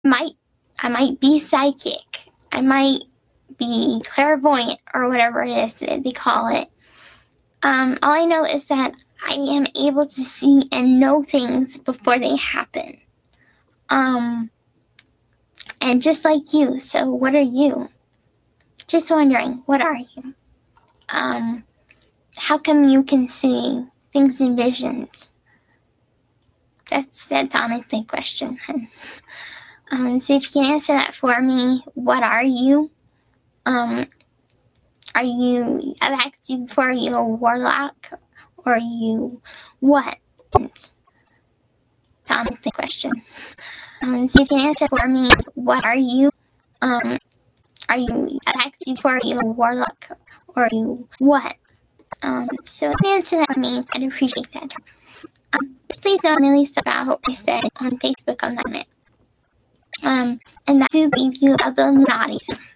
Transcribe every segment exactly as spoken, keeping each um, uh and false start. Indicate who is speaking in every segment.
Speaker 1: might I might be psychic. I might be clairvoyant or whatever it is that they call it. Um, all I know is that I am able to see and know things before they happen. Um, and just like you, so what are you? Just wondering, what are you? Um, how come you can see things in visions? That's, that's honestly a question. um, so if you can answer that for me, what are you? Um, are you, I've asked you before, are you a warlock? Or are you what? It's honestly a question. Um, so if you can answer for me, what are you? Um, are you, I've asked you before, are you a warlock? Or are you what? Um, so if you can answer that for me, I'd appreciate that. Um, please don't really stop about what I said on Facebook on that minute. Um, and that do believe you about the Illuminati.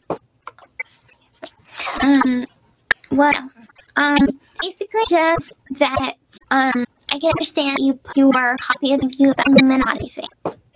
Speaker 1: Um, what else? Um, basically just that, um, I can understand you, you are a copy of you about the Illuminati thing.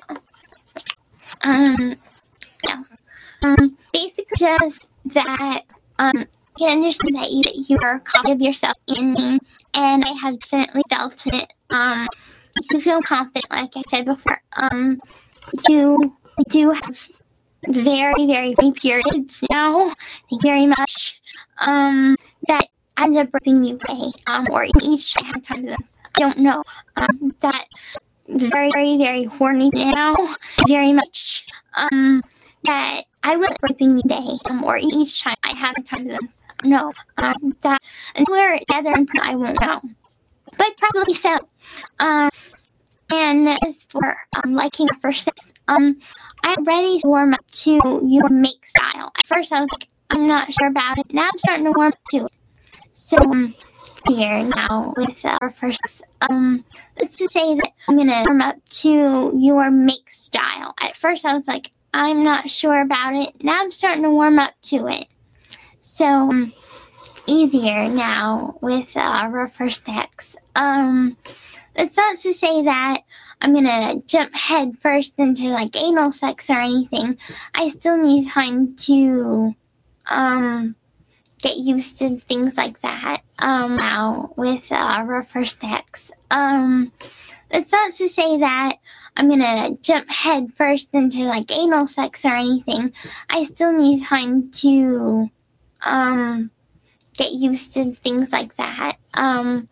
Speaker 1: Um, yeah. Um, basically just that, um, I can understand that you, that you are a copy of yourself in me, and I have definitely felt it. Um, to feel confident, like I said before, um, to, I do have very, very, very periods now, thank you very much, um, that I end up ripping you away, um, or each time I have time to them. I don't know, um, that very, very, very horny now, very much, um, that I will ripping you away, um, or each time I have time to them. No, um, that, and we're together and I won't know, but probably so, um, and as for, um, liking my first sex, um, I'm ready to warm up to your make style. At first I was like, I'm not sure about it. Now I'm starting to warm up to it. So, um, here now with our first, um, let's just say that I'm gonna warm up to your make style. At first I was like, I'm not sure about it. Now I'm starting to warm up to it. So, um, easier now with, uh, our first sex. Um, it's not to say that I'm gonna jump head first into like anal sex or anything. I still need time to, um, get used to things like that, um, now with, uh, our first sex. Um, it's not to say that I'm gonna jump head first into like anal sex or anything. I still need time to, um, get used to things like that. Um,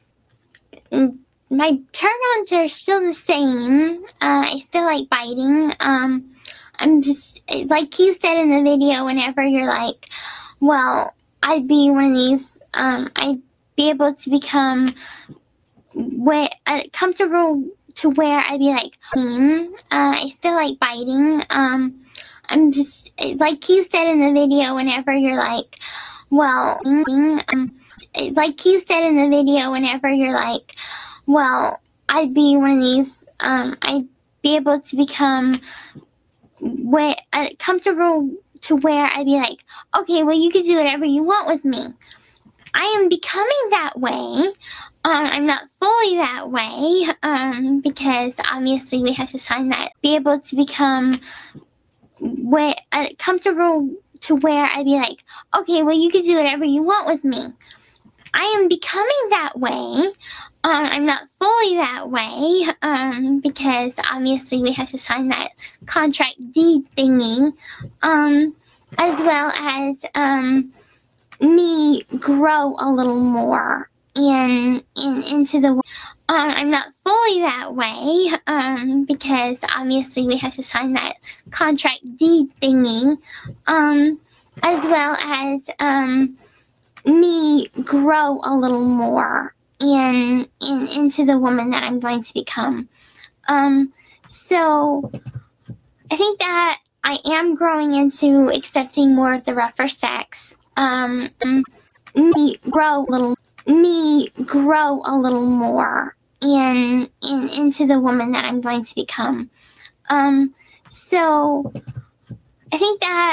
Speaker 1: my turn-ons are still the same. Uh, I still like biting. Um, I'm just, like you said in the video, whenever you're like, well, I'd be one of these, um, I'd be able to become where, uh, comfortable to where I'd be like, hmm, uh, I still like biting. Um, I'm just, like you said in the video, whenever you're like, well, um, like you said in the video, whenever you're like, well, I'd be one of these, um, I'd be able to become where, uh, comfortable to where I'd be like, okay, well, you can do whatever you want with me. I am becoming that way. Um, I'm not fully that way, um, because obviously we have to sign that. Be able to become where, uh, comfortable to where I'd be like, okay, well, you can do whatever you want with me. I am becoming that way. Um, I'm not fully that way, um, because obviously we have to sign that contract deed thingy, um, as well as, um, me grow a little more in, in, into the, um, I'm not fully that way, um, because obviously we have to sign that contract deed thingy, um, as well as, um, me grow a little more in, in, into the woman that I'm going to become. Um, so I think that I am growing into accepting more of the rougher sex. Um, me grow a little, me grow a little more in, in, into the woman that I'm going to become. Um, so I think that